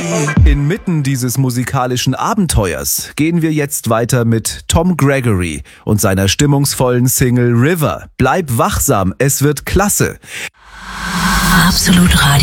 Inmitten dieses musikalischen Abenteuers gehen wir jetzt weiter mit Tom Gregory und seiner stimmungsvollen Single River. Bleib wachsam, es wird klasse. Absolut Radio.